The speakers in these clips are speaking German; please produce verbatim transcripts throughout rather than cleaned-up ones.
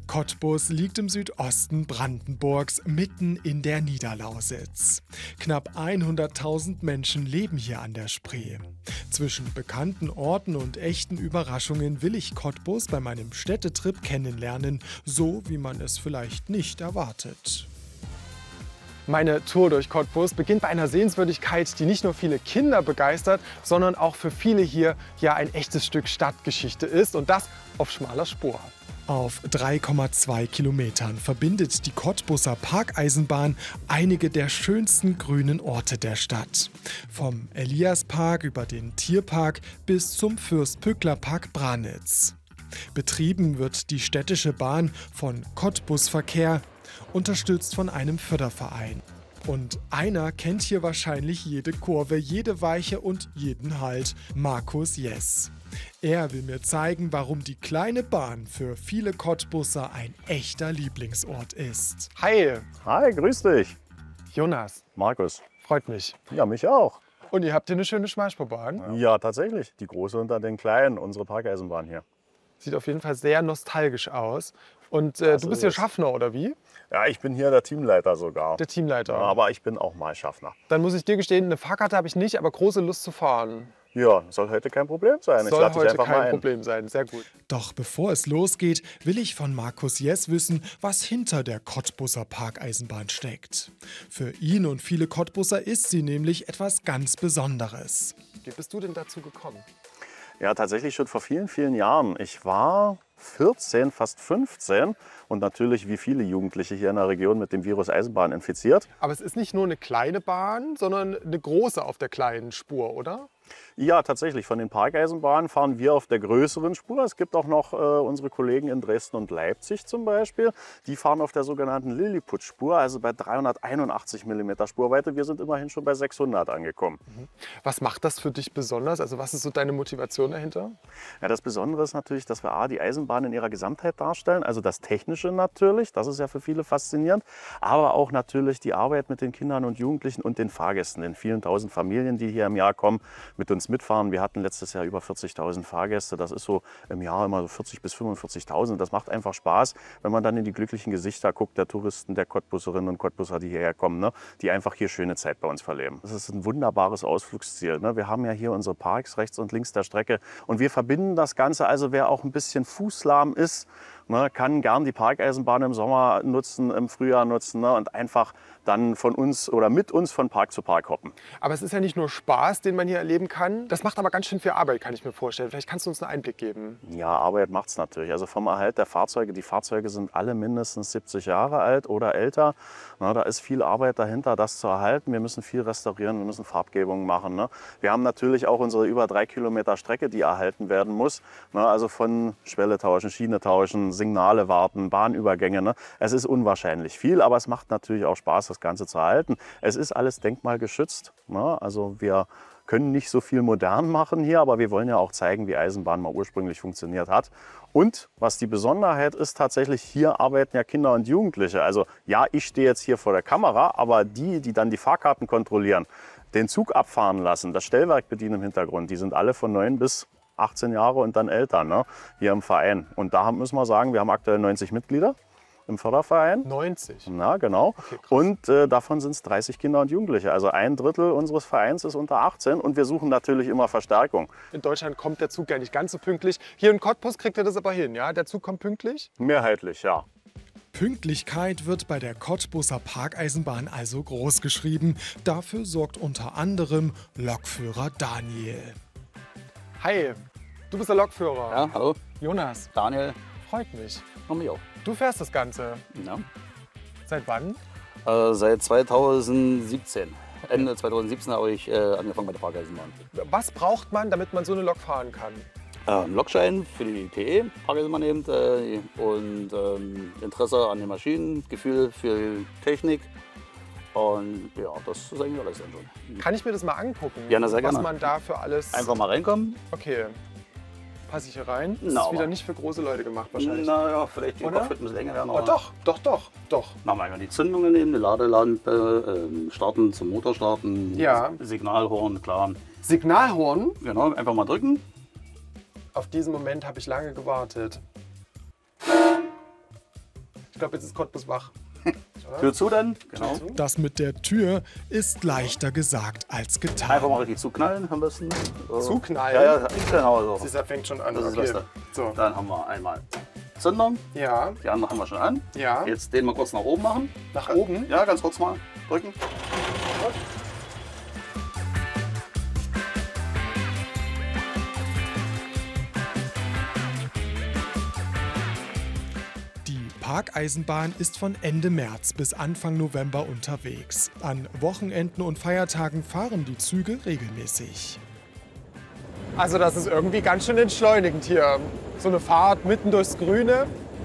Cottbus liegt im Südosten Brandenburgs, mitten in der Niederlausitz. Knapp hunderttausend Menschen leben hier an der Spree. Zwischen bekannten Orten und echten Überraschungen will ich Cottbus bei meinem Städtetrip kennenlernen, so wie man es vielleicht nicht erwartet. Meine Tour durch Cottbus beginnt bei einer Sehenswürdigkeit, die nicht nur viele Kinder begeistert, sondern auch für viele hier ja ein echtes Stück Stadtgeschichte ist, und das auf schmaler Spur. Auf drei Komma zwei Kilometern verbindet die Cottbuser Parkeisenbahn einige der schönsten grünen Orte der Stadt. Vom Eliaspark über den Tierpark bis zum Fürst-Pückler-Park Branitz. Betrieben wird die städtische Bahn von Cottbus Verkehr, unterstützt von einem Förderverein. Und einer kennt hier wahrscheinlich jede Kurve, jede Weiche und jeden Halt: Markus Jess. Er will mir zeigen, warum die kleine Bahn für viele Cottbusser ein echter Lieblingsort ist. Hi! Hi, grüß dich. Jonas. Markus. Freut mich. Ja, mich auch. Und ihr habt hier eine schöne Schmalspurbahn? Ja. ja, tatsächlich. Die große unter den kleinen, unsere Parkeisenbahn hier. Sieht auf jeden Fall sehr nostalgisch aus. Und äh, du bist hier Schaffner, oder wie? Ja, ich bin hier der Teamleiter sogar. Der Teamleiter. Ja, aber ich bin auch mal Schaffner. Dann muss ich dir gestehen, eine Fahrkarte habe ich nicht, aber große Lust zu fahren. Ja, soll heute kein Problem sein. Soll ich lade heute dich einfach kein mal ein. Problem sein, sehr gut. Doch bevor es losgeht, will ich von Markus Jess wissen, was hinter der Cottbuser Parkeisenbahn steckt. Für ihn und viele Cottbuser ist sie nämlich etwas ganz Besonderes. Wie bist du denn dazu gekommen? Ja, tatsächlich schon vor vielen, vielen Jahren. Ich war vierzehn, fast fünfzehn und natürlich wie viele Jugendliche hier in der Region mit dem Virus Eisenbahn infiziert. Aber es ist nicht nur eine kleine Bahn, sondern eine große auf der kleinen Spur, oder? Ja, tatsächlich. Von den Parkeisenbahnen fahren wir auf der größeren Spur. Es gibt auch noch äh, unsere Kollegen in Dresden und Leipzig zum Beispiel. Die fahren auf der sogenannten Lilliput-Spur, also bei dreihunderteinundachtzig Millimeter Spurweite. Wir sind immerhin schon bei sechshundert angekommen. Was macht das für dich besonders? Also was ist so deine Motivation dahinter? Ja, das Besondere ist natürlich, dass wir A, die Eisenbahn in ihrer Gesamtheit darstellen. Also das Technische natürlich, das ist ja für viele faszinierend. Aber auch natürlich die Arbeit mit den Kindern und Jugendlichen und den Fahrgästen, den vielen tausend Familien, die hier im Jahr kommen, mit uns mitfahren. Wir hatten letztes Jahr über vierzigtausend Fahrgäste. Das ist so im Jahr immer so vierzig bis fünfundvierzigtausend. Das macht einfach Spaß, wenn man dann in die glücklichen Gesichter guckt, der Touristen, der Cottbusserinnen und Cottbusser, die hierher kommen, ne, die einfach hier schöne Zeit bei uns verleben. Das ist ein wunderbares Ausflugsziel. Ne? Wir haben ja hier unsere Parks rechts und links der Strecke und wir verbinden das Ganze. Also wer auch ein bisschen fußlahm ist, ne, kann gern die Parkeisenbahn im Sommer nutzen, im Frühjahr nutzen, ne, und einfach dann von uns oder mit uns von Park zu Park hoppen. Aber es ist ja nicht nur Spaß, den man hier erleben kann. Das macht aber ganz schön viel Arbeit, kann ich mir vorstellen. Vielleicht kannst du uns einen Einblick geben. Ja, Arbeit macht es natürlich. Also vom Erhalt der Fahrzeuge. Die Fahrzeuge sind alle mindestens siebzig Jahre alt oder älter. Na, da ist viel Arbeit dahinter, das zu erhalten. Wir müssen viel restaurieren, wir müssen Farbgebungen machen. Ne? Wir haben natürlich auch unsere über drei Kilometer Strecke, die erhalten werden muss. Na, also von Schwelle tauschen, Schiene tauschen, Signale warten, Bahnübergänge. Ne? Es ist unwahrscheinlich viel, aber es macht natürlich auch Spaß, das Ganze zu erhalten. Es ist alles denkmalgeschützt. Ne? Also wir können nicht so viel modern machen hier, aber wir wollen ja auch zeigen, wie Eisenbahn mal ursprünglich funktioniert hat. Und was die Besonderheit ist, tatsächlich hier arbeiten ja Kinder und Jugendliche. Also ja, ich stehe jetzt hier vor der Kamera, aber die, die dann die Fahrkarten kontrollieren, den Zug abfahren lassen, das Stellwerk bedienen im Hintergrund, die sind alle von neun bis achtzehn Jahre und dann älter, ne, hier im Verein. Und da müssen wir sagen, wir haben aktuell neunzig Mitglieder im Förderverein. neunzig? Na, genau. Okay, und äh, davon sind es dreißig Kinder und Jugendliche. Also ein Drittel unseres Vereins ist unter achtzehn und wir suchen natürlich immer Verstärkung. In Deutschland kommt der Zug ja nicht ganz so pünktlich. Hier in Cottbus kriegt ihr das aber hin, ja? Der Zug kommt pünktlich? Mehrheitlich, ja. Pünktlichkeit wird bei der Cottbuser Parkeisenbahn also groß geschrieben. Dafür sorgt unter anderem Lokführer Daniel. Hi, du bist der Lokführer. Ja, hallo, Jonas, Daniel. freut mich. Und mich auch. Du fährst das Ganze. Ja. Seit wann? Äh, seit zweitausendsiebzehn. Ende zweitausendsiebzehn habe ich äh, angefangen bei der Parkeisenbahn. Was braucht man, damit man so eine Lok fahren kann? Äh, einen Lokschein für die P E, Parkeisenbahn eben, äh, und ähm, Interesse an den Maschinen, Gefühl für Technik. Und ja, das ist eigentlich alles dann schon. Kann ich mir das mal angucken? Ja, na, sehr was gerne. man da für alles... Einfach mal reinkommen. Okay. Passe ich hier rein? Das Na, ist wieder aber- nicht für große Leute gemacht wahrscheinlich. Naja, vielleicht die Oder? Kopf wird ein bisschen länger werden. Oh, doch, doch, doch, doch. Machen wir einmal die Zündungen nehmen, eine Ladelampe, ähm, starten zum Motor starten, Ja. Signalhorn, klar. Signalhorn? Genau, einfach mal drücken. Auf diesen Moment habe ich lange gewartet. Ich glaube, jetzt ist Cottbus wach. Tür zu dann, genau. Das mit der Tür ist leichter gesagt als getan. Einfach mal richtig zuknallen am besten. So. Zuknallen? Ja, ja, genau so. Das fängt schon an. Das ist okay. das. So. Dann haben wir einmal Zünder, Ja, die andere haben wir schon an. ja. Jetzt den mal kurz nach oben machen. Nach oben? Ja, ganz kurz mal drücken. Die Parkeisenbahn ist von Ende März bis Anfang November unterwegs. An Wochenenden und Feiertagen fahren die Züge regelmäßig. Also das ist irgendwie ganz schön entschleunigend hier. So eine Fahrt mitten durchs Grüne.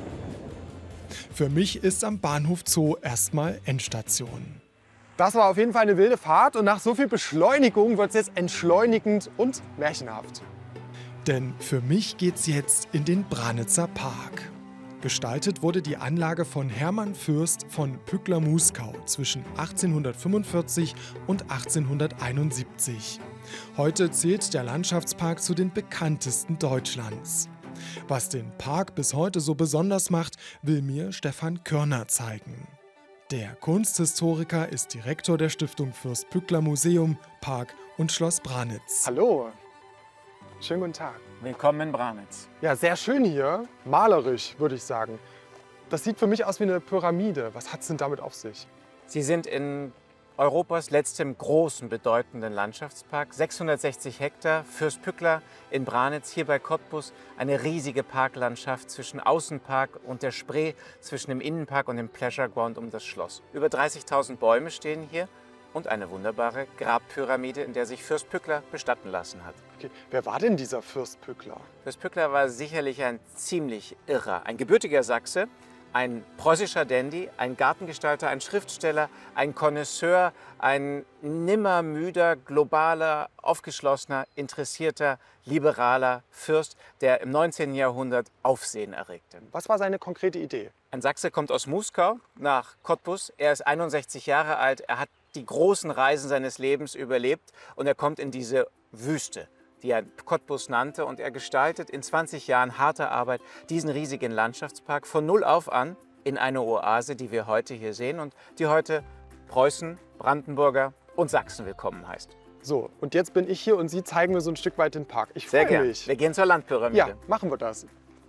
Für mich ist am Bahnhof Zoo erstmal Endstation. Das war auf jeden Fall eine wilde Fahrt und nach so viel Beschleunigung wird es jetzt entschleunigend und märchenhaft. Denn für mich geht's jetzt in den Branitzer Park. Gestaltet wurde die Anlage von Hermann Fürst von Pückler-Muskau zwischen achtzehnhundertfünfundvierzig und achtzehnhunderteinundsiebzig. Heute zählt der Landschaftspark zu den bekanntesten Deutschlands. Was den Park bis heute so besonders macht, will mir Stefan Körner zeigen. Der Kunsthistoriker ist Direktor der Stiftung Fürst Pückler Museum, Park und Schloss Branitz. Hallo. Schönen guten Tag. Willkommen in Branitz. Ja, sehr schön hier. Malerisch, würde ich sagen. Das sieht für mich aus wie eine Pyramide. Was hat es denn damit auf sich? Sie sind in Europas letztem großen, bedeutenden Landschaftspark. sechshundertsechzig Hektar, Fürst Pückler in Branitz, hier bei Cottbus. Eine riesige Parklandschaft zwischen Außenpark und der Spree, zwischen dem Innenpark und dem Pleasure Ground um das Schloss. Über dreißigtausend Bäume stehen hier und eine wunderbare Grabpyramide, in der sich Fürst Pückler bestatten lassen hat. Okay. Wer war denn dieser Fürst Pückler? Fürst Pückler war sicherlich ein ziemlich Irrer, ein gebürtiger Sachse, ein preußischer Dandy, ein Gartengestalter, ein Schriftsteller, ein Connoisseur, ein nimmermüder, globaler, aufgeschlossener, interessierter, liberaler Fürst, der im neunzehnten Jahrhundert Aufsehen erregte. Was war seine konkrete Idee? Ein Sachse kommt aus Muskau nach Cottbus. Er ist einundsechzig Jahre alt. Er hat die großen Reisen seines Lebens überlebt und er kommt in diese Wüste, die er Cottbus nannte. Und er gestaltet in zwanzig Jahren harter Arbeit diesen riesigen Landschaftspark von null auf an in eine Oase, die wir heute hier sehen und die heute Preußen, Brandenburger und Sachsen willkommen heißt. So, und jetzt bin ich hier und Sie zeigen mir so ein Stück weit den Park. Ich Sehr freue gerne. mich. Wir gehen zur Landpyramide. Ja, machen wir das.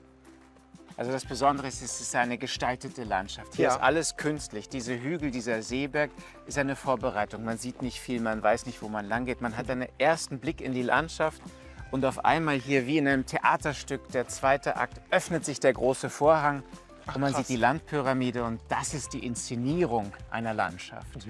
Also das Besondere ist, es ist eine gestaltete Landschaft. Hier Ja. ist alles künstlich. Diese Hügel, dieser Seeberg ist eine Vorbereitung. Man sieht nicht viel, man weiß nicht, wo man lang geht. Man hat einen ersten Blick in die Landschaft und auf einmal hier wie in einem Theaterstück, der zweite Akt, öffnet sich der große Vorhang und man krass. sieht die Landpyramide und das ist die Inszenierung einer Landschaft.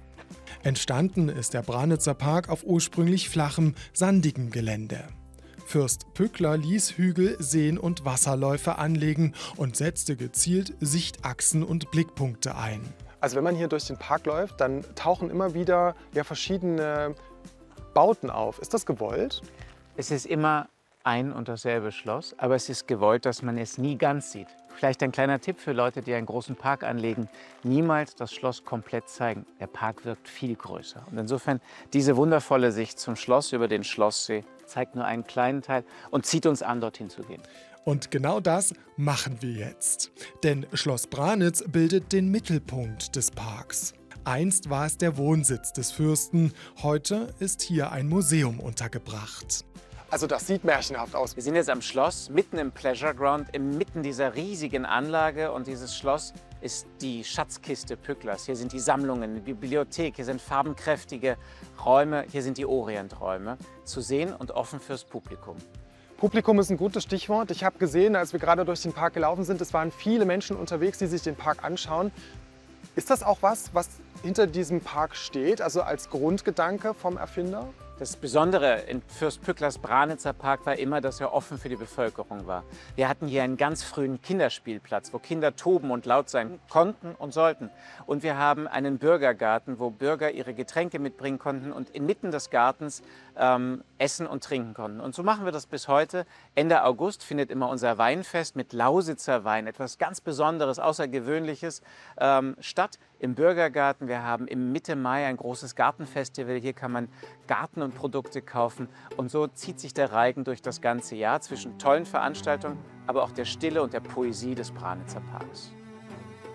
Entstanden ist der Branitzer Park auf ursprünglich flachem, sandigem Gelände. Fürst Pückler ließ Hügel, Seen und Wasserläufe anlegen und setzte gezielt Sichtachsen und Blickpunkte ein. Also wenn man hier durch den Park läuft, dann tauchen immer wieder ja, verschiedene Bauten auf. Ist das gewollt? Es ist immer ein und dasselbe Schloss, aber es ist gewollt, dass man es nie ganz sieht. Vielleicht ein kleiner Tipp für Leute, die einen großen Park anlegen: niemals das Schloss komplett zeigen. Der Park wirkt viel größer. Und insofern diese wundervolle Sicht zum Schloss über den Schlosssee zeigt nur einen kleinen Teil und zieht uns an, dorthin zu gehen. Und genau das machen wir jetzt. Denn Schloss Branitz bildet den Mittelpunkt des Parks. Einst war es der Wohnsitz des Fürsten, heute ist hier ein Museum untergebracht. Also das sieht märchenhaft aus. Wir sind jetzt am Schloss, mitten im Pleasure Ground, inmitten dieser riesigen Anlage. Und dieses Schloss ist die Schatzkiste Pücklers. Hier sind die Sammlungen, die Bibliothek, hier sind farbenkräftige Räume, hier sind die Orienträume. Zu sehen und offen fürs Publikum. Publikum ist ein gutes Stichwort. Ich habe gesehen, als wir gerade durch den Park gelaufen sind, es waren viele Menschen unterwegs, die sich den Park anschauen. Ist das auch was, was hinter diesem Park steht, also als Grundgedanke vom Erfinder? Das Besondere in Fürst Pücklers Branitzer Park war immer, dass er offen für die Bevölkerung war. Wir hatten hier einen ganz frühen Kinderspielplatz, wo Kinder toben und laut sein konnten und sollten. Und wir haben einen Bürgergarten, wo Bürger ihre Getränke mitbringen konnten und inmitten des Gartens ähm, essen und trinken konnten. Und so machen wir das bis heute. Ende August findet immer unser Weinfest mit Lausitzer Wein, etwas ganz Besonderes, Außergewöhnliches, ähm, statt im Bürgergarten. Wir haben im Mitte Mai ein großes Gartenfestival. Hier kann man Garten und Produkte kaufen. Und so zieht sich der Reigen durch das ganze Jahr zwischen tollen Veranstaltungen, aber auch der Stille und der Poesie des Branitzer Parks.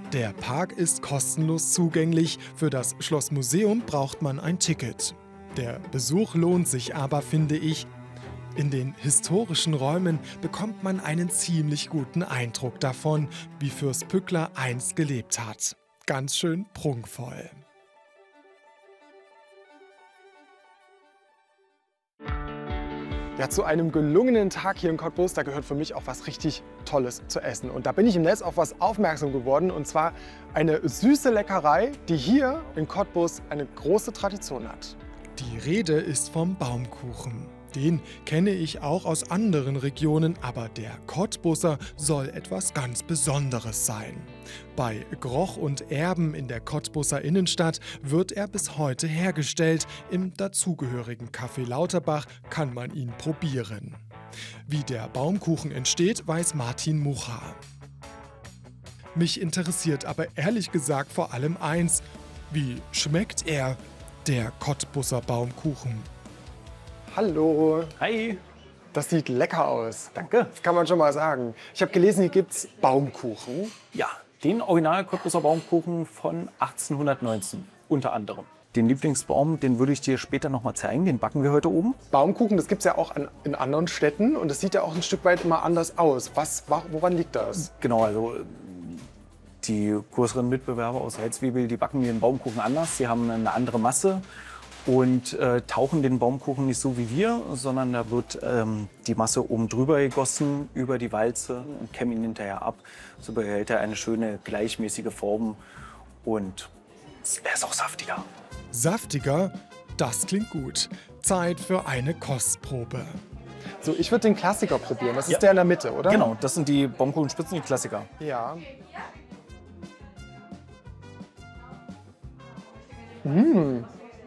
Der Park ist kostenlos zugänglich, für das Schlossmuseum braucht man ein Ticket. Der Besuch lohnt sich aber, finde ich. In den historischen Räumen bekommt man einen ziemlich guten Eindruck davon, wie Fürst Pückler einst gelebt hat. Ganz schön prunkvoll. Ja, zu einem gelungenen Tag hier in Cottbus, da gehört für mich auch was richtig Tolles zu essen. Und da bin ich im Netz auf was aufmerksam geworden, und zwar eine süße Leckerei, die hier in Cottbus eine große Tradition hat. Die Rede ist vom Baumkuchen. Den kenne ich auch aus anderen Regionen, aber der Cottbusser soll etwas ganz Besonderes sein. Bei Groch und Erben in der Cottbusser Innenstadt wird er bis heute hergestellt. Im dazugehörigen Café Lauterbach kann man ihn probieren. Wie der Baumkuchen entsteht, weiß Martin Mucha. Mich interessiert aber ehrlich gesagt vor allem eins: Wie schmeckt er, der Cottbusser Baumkuchen? Hallo. Hi. Das sieht lecker aus. Danke. Das kann man schon mal sagen. Ich habe gelesen, hier gibt es Baumkuchen. Ja, den Original Cottbusser Baumkuchen von achtzehnhundertneunzehn unter anderem. Den Lieblingsbaum, den würde ich dir später noch mal zeigen. Den backen wir heute oben. Baumkuchen, das gibt es ja auch an, in anderen Städten, und das sieht ja auch ein Stück weit mal anders aus. Was, woran liegt das? Genau, also die größeren Mitbewerber aus Heilswebel, die backen den Baumkuchen anders. Sie haben eine andere Masse und äh, tauchen den Baumkuchen nicht so wie wir, sondern da wird ähm, die Masse oben drüber gegossen, über die Walze, und kämmen ihn hinterher ab. So behält er eine schöne, gleichmäßige Form, und er ist auch saftiger. Saftiger? Das klingt gut. Zeit für eine Kostprobe. So, ich würde den Klassiker probieren. Das ist Ja. der in der Mitte, oder? Genau, das sind die Baumkuchenspitzen, die Klassiker. Ja. Mmh.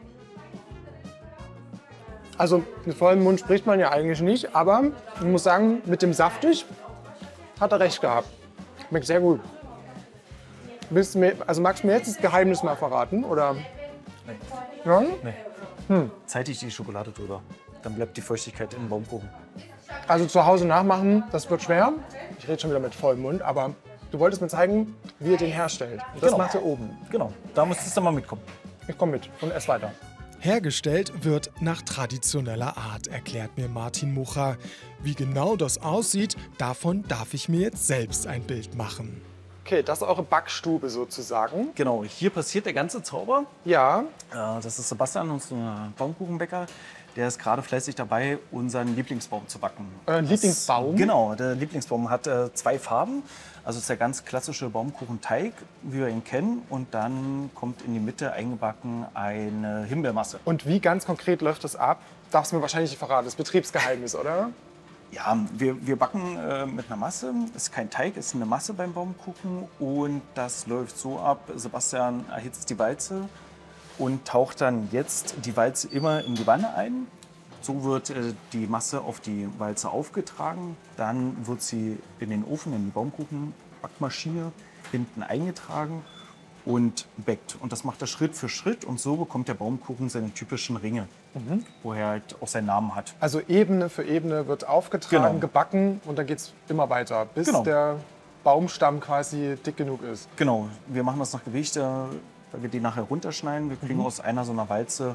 Also mit vollem Mund spricht man ja eigentlich nicht, aber ich muss sagen, mit dem saftig hat er recht gehabt. Schmeckt sehr gut. Willst du mir, also magst du mir jetzt das Geheimnis mal verraten, oder? Nee. Ja? Nee. Hm. Zeitig die Schokolade drüber. Dann bleibt die Feuchtigkeit im Baumkuchen. Also zu Hause nachmachen, das wird schwer. Ich rede schon wieder mit vollem Mund, aber du wolltest mir zeigen, wie ihr den herstellt. Und das Genau. macht ihr oben. Genau, da müsstest du mal mitkommen. Ich komme mit und ess weiter. Hergestellt wird nach traditioneller Art, erklärt mir Martin Mucha. Wie genau das aussieht, davon darf ich mir jetzt selbst ein Bild machen. Okay, das ist eure Backstube sozusagen. Genau, hier passiert der ganze Zauber. Ja. Äh, Das ist Sebastian, unser Baumkuchenbäcker. Der ist gerade fleißig dabei, unseren Lieblingsbaum zu backen. Euren Lieblingsbaum? Genau, der Lieblingsbaum hat äh, zwei Farben. Also es ist der ganz klassische Baumkuchenteig, wie wir ihn kennen. Und dann kommt in die Mitte eingebacken eine Himbeermasse. Und wie ganz konkret läuft das ab? Darfst du mir wahrscheinlich nicht verraten. Das ist Betriebsgeheimnis, oder? Ja, wir, wir backen äh, mit einer Masse. Es ist kein Teig, es ist eine Masse beim Baumkuchen. Und das läuft so ab: Sebastian erhitzt die Walze und taucht dann jetzt die Walze immer in die Wanne ein. So wird äh, die Masse auf die Walze aufgetragen. Dann wird sie in den Ofen, in die Baumkuchenbackmaschine hinten eingetragen und backt. Und das macht er Schritt für Schritt. Und so bekommt der Baumkuchen seine typischen Ringe, mhm. wo er halt auch seinen Namen hat. Also Ebene für Ebene wird aufgetragen, Genau. gebacken, und dann geht es immer weiter, bis Genau. der Baumstamm quasi dick genug ist. Genau, wir machen das nach Gewicht, äh, weil wir die nachher runterschneiden. Wir kriegen Mhm. aus einer so einer Walze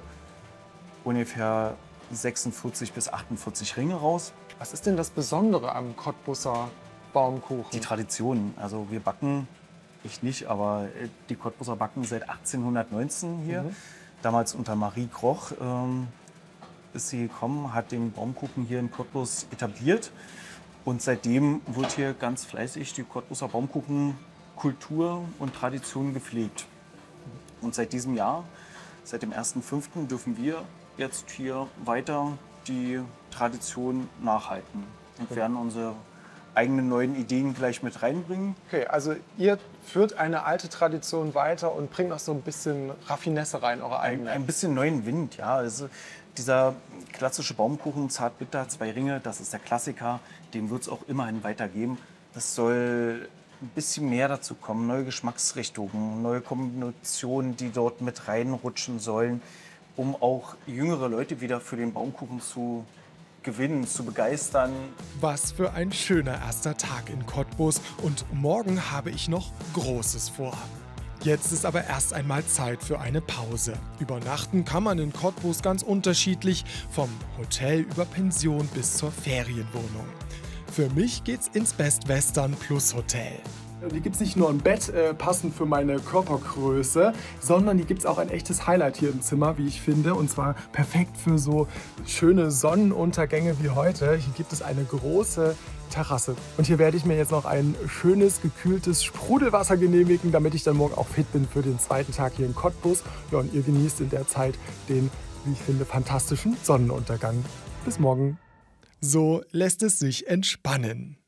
ungefähr sechsundvierzig bis achtundvierzig Ringe raus. Was ist denn das Besondere am Cottbusser Baumkuchen? Die Tradition, also wir backen, ich nicht, aber äh, die Cottbusser backen seit achtzehnhundertneunzehn hier. Mhm. Damals unter Marie Groch ähm, ist sie gekommen, hat den Baumkuchen hier in Cottbus etabliert. Und seitdem wird hier ganz fleißig die Cottbusser Baumkuchenkultur und Tradition gepflegt. Und seit diesem Jahr, seit dem ersten fünften dürfen wir jetzt hier weiter die Tradition nachhalten und werden unsere eigenen neuen Ideen gleich mit reinbringen. Okay, also ihr führt eine alte Tradition weiter und bringt noch so ein bisschen Raffinesse rein, eure Ein, eigene. ein bisschen neuen Wind, ja. Also dieser klassische Baumkuchen, Zartbitter, zwei Ringe, das ist der Klassiker. Den wird es auch immerhin weitergeben. Das soll ein bisschen mehr dazu kommen, neue Geschmacksrichtungen, neue Kombinationen, die dort mit reinrutschen sollen, um auch jüngere Leute wieder für den Baumkuchen zu gewinnen, zu begeistern. Was für ein schöner erster Tag in Cottbus und morgen habe ich noch Großes vor. Jetzt ist aber erst einmal Zeit für eine Pause. Übernachten kann man in Cottbus ganz unterschiedlich, vom Hotel über Pension bis zur Ferienwohnung. Für mich geht's ins Best Western Plus Hotel. Hier gibt es nicht nur ein Bett, äh, passend für meine Körpergröße, sondern hier gibt es auch ein echtes Highlight hier im Zimmer, wie ich finde. Und zwar perfekt für so schöne Sonnenuntergänge wie heute. Hier gibt es eine große Terrasse. Und hier werde ich mir jetzt noch ein schönes, gekühltes Sprudelwasser genehmigen, damit ich dann morgen auch fit bin für den zweiten Tag hier in Cottbus. Ja, und ihr genießt in der Zeit den, wie ich finde, fantastischen Sonnenuntergang. Bis morgen. So lässt es sich entspannen.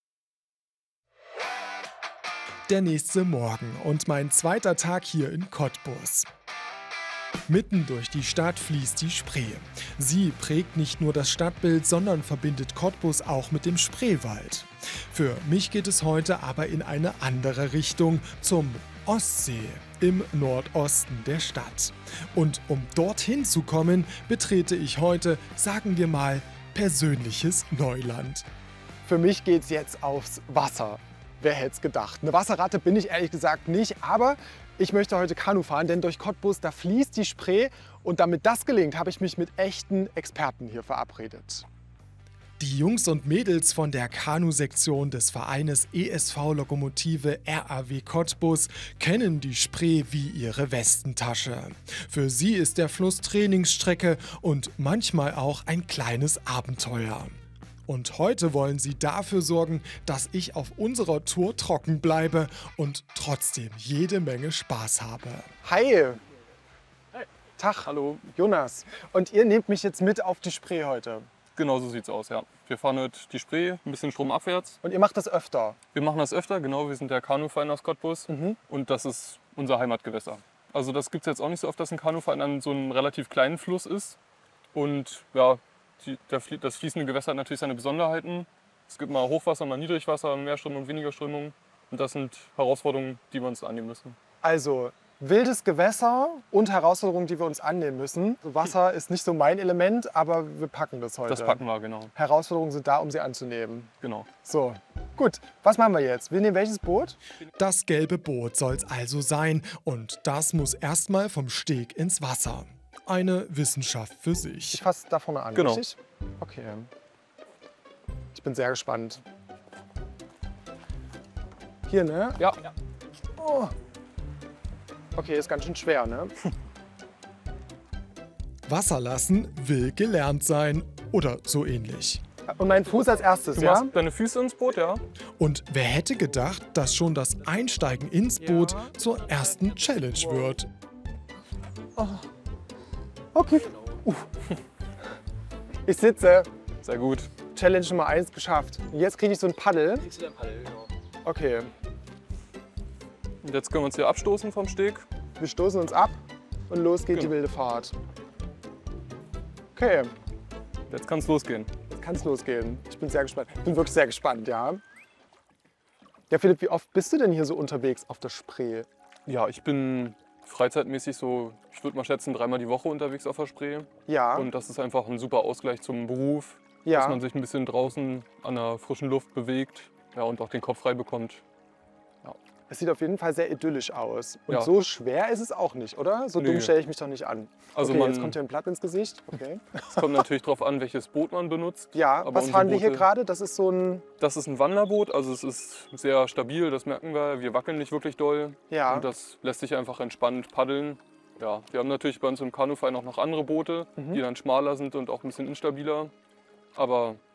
Der nächste Morgen und mein zweiter Tag hier in Cottbus. Mitten durch die Stadt fließt die Spree. Sie prägt nicht nur das Stadtbild, sondern verbindet Cottbus auch mit dem Spreewald. Für mich geht es heute aber in eine andere Richtung, zum Ostsee, im Nordosten der Stadt. Und um dorthin zu kommen, betrete ich heute, sagen wir mal, persönliches Neuland. Für mich geht es jetzt aufs Wasser. Wer hätte es gedacht? Eine Wasserratte bin ich ehrlich gesagt nicht, aber ich möchte heute Kanu fahren, denn durch Cottbus, da fließt die Spree und damit das gelingt, habe ich mich mit echten Experten hier verabredet. Die Jungs und Mädels von der Kanu-Sektion des Vereines E S V Lokomotive R A W Cottbus kennen die Spree wie ihre Westentasche. Für sie ist der Fluss Trainingsstrecke und manchmal auch ein kleines Abenteuer. Und heute wollen sie dafür sorgen, dass ich auf unserer Tour trocken bleibe und trotzdem jede Menge Spaß habe. Hi! Hey. Tag! Hallo. Jonas. Und ihr nehmt mich jetzt mit auf die Spree heute. Genau so sieht's aus, ja. Wir fahren heute die Spree, ein bisschen stromabwärts. Und ihr macht das öfter? Wir machen das öfter, genau. Wir sind der Kanuverein aus Cottbus Mhm. und das ist unser Heimatgewässer. Also das gibt es jetzt auch nicht so oft, dass ein Kanuverein an so einem relativ kleinen Fluss ist. Und ja, die, der, das fließende Gewässer hat natürlich seine Besonderheiten. Es gibt mal Hochwasser, mal Niedrigwasser, mehr Strömung und weniger Strömung. Und das sind Herausforderungen, die wir uns annehmen müssen. Also wildes Gewässer und Herausforderungen, die wir uns annehmen müssen. Wasser ist nicht so mein Element, aber wir packen das heute. Das packen wir, genau. Herausforderungen sind da, um sie anzunehmen. genau. So, gut. Was machen wir jetzt? Wir nehmen welches Boot? Das gelbe Boot soll's also sein und das muss erstmal vom Steg ins Wasser. Eine Wissenschaft für Ich sich. fasse da vorne an, Genau. richtig? Okay. Ich bin sehr gespannt. Hier, ne? Ja. Oh. Okay, ist ganz schön schwer, ne? Wasser lassen will gelernt sein oder so ähnlich. Und mein Fuß als erstes, Du ja? machst deine Füße ins Boot, ja? Und wer hätte gedacht, dass schon das Einsteigen ins Boot zur ersten Challenge wird? Okay. Uff. Ich sitze. Sehr gut. Challenge Nummer eins geschafft. Und jetzt kriege ich so ein Paddel. Okay, Und jetzt können wir uns hier abstoßen vom Steg. wir stoßen uns ab und los geht die Genau. wilde Fahrt. Okay, Jetzt kann es losgehen. jetzt kann es losgehen. Ich bin sehr gespannt. Ich bin wirklich sehr gespannt, ja. Ja, Philipp, wie oft bist du denn hier so unterwegs auf der Spree? Ja, ich bin freizeitmäßig so, ich würde mal schätzen, dreimal die Woche unterwegs auf der Spree. Ja, Und das ist einfach ein super Ausgleich zum Beruf, dass ja. man sich ein bisschen draußen an der frischen Luft bewegt, ja, und auch den Kopf frei bekommt. Es sieht auf jeden Fall sehr idyllisch aus. Und Ja. so schwer ist es auch nicht, oder? So dumm Nee. stelle ich mich doch nicht an. Also okay, man, jetzt kommt hier ein Blatt ins Gesicht. Okay. es kommt natürlich darauf an, welches Boot man benutzt. Ja, Aber was unsere fahren wir hier Boote- gerade? Das ist so ein... Das ist ein Wanderboot, also es ist sehr stabil, das merken wir. Wir wackeln nicht wirklich doll Ja. und das lässt sich einfach entspannt paddeln. Ja, wir haben natürlich bei uns im Kanuverein auch noch andere Boote, Mhm. die dann schmaler sind und auch ein bisschen instabiler. Aber